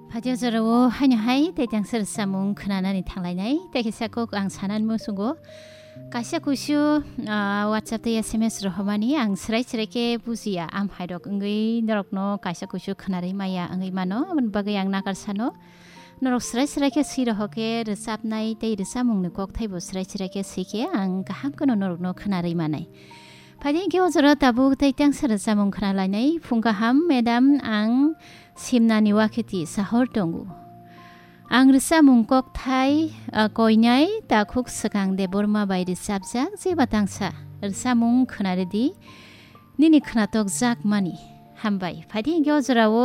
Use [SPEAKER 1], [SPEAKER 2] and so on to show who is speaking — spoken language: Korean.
[SPEAKER 1] 바디오저라고 하녀하이 대장설 사문 그나나니 탕라이나이 대기사고 앙사난 무수고 가시아쿠슈 WhatsApp SMS로 허마니 앙스라이스레게 부지야 암하이록 응의 너럭노 가시아쿠슈 그나리 마야 응의 마노 문바게 양나갈사노 너럭 스라이스레게 시러허게 르삽나이 대 르사몽느 꼭 타이보 스라이스레게 시게 앙 가함그노 너럭노 그나리 마나이 바디 기오저러 다부 대장설 사문 그나라이나이 풍가함 매담 앙 심나니 와케티 사홀 동구 앙르사 뭉꺽 타이 거이냐이 다쿡 스강데 보르마 바이리 삽작 제바당사 르사 뭉 크나르디 니니 크나톡 작마니 함바이 바디 겨즈라wo